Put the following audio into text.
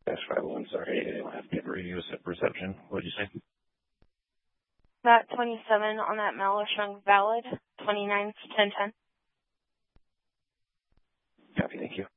-51, sorry, I don't have good radio reception. What did you say? That 27 on that Malishung valid, 29 1010. Copy, thank you.